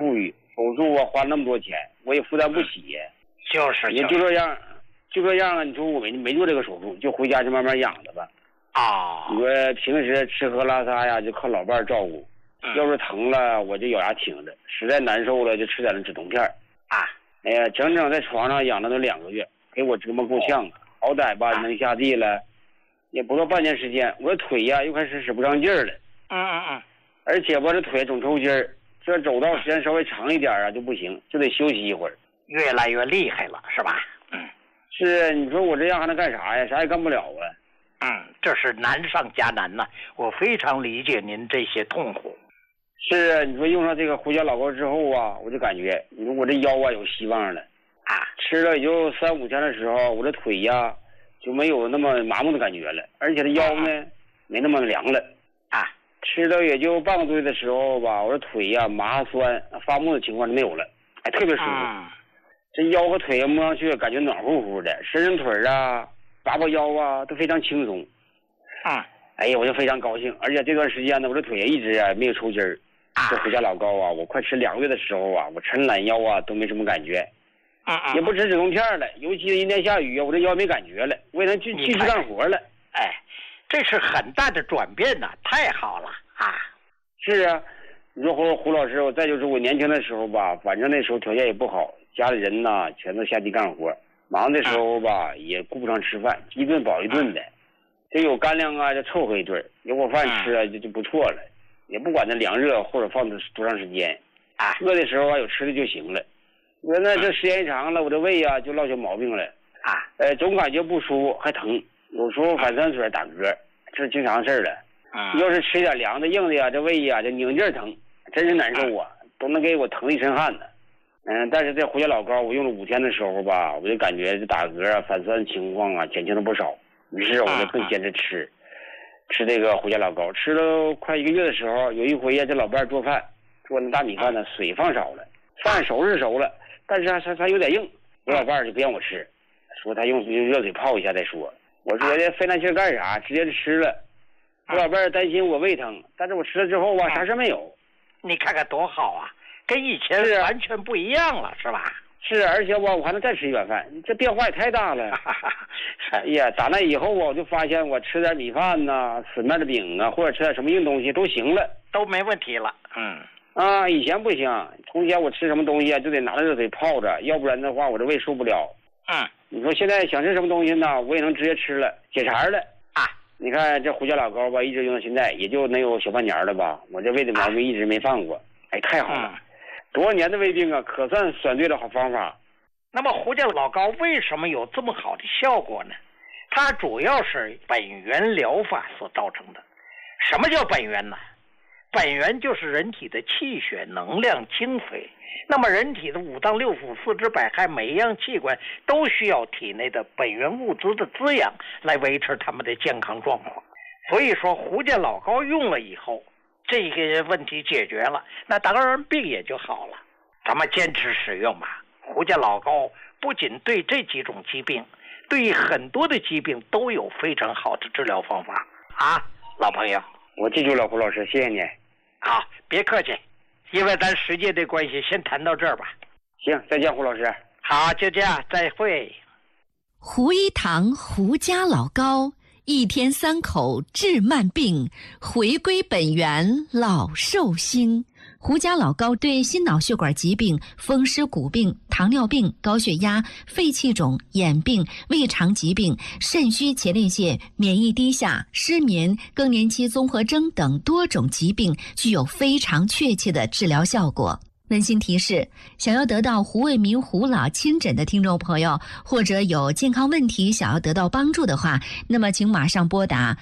富裕，手术啊花那么多钱，我也负担不起。也就这样啊。你说我没做这个手术，就回家就慢慢养着吧。你说平时吃喝拉撒呀，就靠老伴照顾。要是疼了，我就咬牙挺着；实在难受了，就吃点那止痛片。哎呀，整整在床上养了都2个月，给我折磨够呛啊！好歹吧能下地了，也不到半年时间，我的腿呀又开始使不上劲儿了。而且吧这腿总抽筋儿，这走道时间稍微长一点啊就不行，就得休息一会儿。 越来越厉害了，是吧？ 是，你说我这样还能干啥呀？啥也干不了啊。这是难上加难呐，我非常理解您这些痛苦。 是啊，你说用上这个胡椒老膏之后啊，我就感觉，你说我这腰啊有希望了。吃了也就3、5天的时候，我这腿呀就没有那么麻木的感觉了，而且这腰呢没那么凉了。吃了也就半个多月的时候吧，我这腿呀麻酸发木的情况就没有了，还特别舒服。这腰和腿摸上去感觉暖乎乎的，伸腿啊拔腰啊都非常轻松。哎呀，我就非常高兴，而且这段时间呢，我这腿一直没有抽筋儿。这胡椒老膏啊，我快吃2个月的时候啊，我抻懒腰啊都没什么感觉。也不吃止痛片了，尤其是阴天下雨啊，我这腰没感觉了，我也能继续干活了。 这是很大的转变呐，太好了啊！ 是啊，你说胡老师，再就是我年轻的时候吧，反正那时候条件也不好，家里人呐全都下地干活，忙的时候吧也顾不上吃饭，一顿饱一顿的，这有干粮啊就凑合一顿，有口饭吃啊就不错了，也不管它凉热或者放多长时间，饿的时候啊有吃的就行了。我说那这时间一长了，我这胃啊就落下毛病了总感觉不舒服还疼，有时候反酸水打嗝，这是经常事了。要是吃点凉的硬的呀，这胃呀就拧劲疼，真是难受啊，都能给我疼一身汗呢。但是这胡椒老膏我用了5天的时候吧，我就感觉这打嗝啊反酸的情况啊减轻了不少，于是我就更坚持吃这个胡椒老膏。吃了快1个月的时候，有一回呀这老伴做饭，做那大米饭呢水放少了，饭熟是熟了，但是它有点硬，我老伴就不让我吃，说他用热水泡一下再说。我说这费那劲干啥，直接就吃了。我老伴担心我胃疼，但是我吃了之后吧啥事没有。 你看看多好啊，跟以前完全不一样了，是吧？ 是，而且我还能再吃1碗饭，这变化也太大了。哎呀，打那以后我就发现我吃点米饭呐、死面的饼啊，或者吃点什么硬东西都行了， 都没问题了。 以前不行，从前我吃什么东西啊就得拿着热水泡着，要不然的话我这胃受不了。你说现在想吃什么东西呢，我也能直接吃了，解馋了。你看这胡椒老膏吧，一直用到现在，也就能有小半年了吧，我这胃的毛病一直没犯过。太好了，多少年的胃病啊，可算选对了好方法。 那么胡椒老膏为什么有这么好的效果呢？它主要是本源疗法所造成的。什么叫本源呢？本源就是人体的气血、能量、精髓。那么人体的5脏6腑、4肢百骸，每一样器官都需要体内的本源物质的滋养来维持他们的健康状况。所以说胡椒老膏用了以后，这个问题解决了，那当然病也就好了。咱们坚持使用吧。胡椒老膏不仅对这几种疾病，对于很多的疾病都有非常好的治疗方法老朋友。 我记住了，胡老师，谢谢你。 好，别客气，因为咱时间的关系，先谈到这儿吧。 行，再见，胡老师。 好，就这样，再会。 胡一堂胡家老膏，1天3口治慢病，回归本源老寿星。胡家老膏对心脑血管疾病、风湿骨病、糖尿病、高血压、肺气肿、眼病、胃肠疾病、肾虚前列腺、免疫低下、失眠、更年期综合征等多种疾病具有非常确切的治疗效果。温馨提示：想要得到胡卫民胡老亲诊的听众朋友，或者有健康问题想要得到帮助的话，那么请马上拨打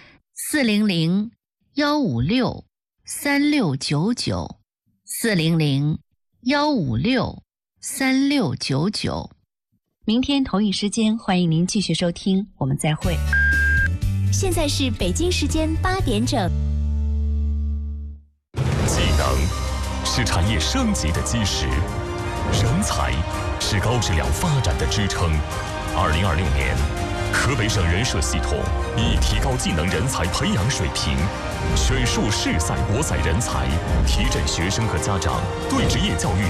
400-156-3699，400-156-3699。明天同一时间，欢迎您继续收听，我们再会。 现在是北京时间8点整。 技能是产业升级的基石，人才是高质量发展的支撑。2026年，河北省人社系统以提高技能人才培养水平，选树市赛博赛人才，提振学生和家长对职业教育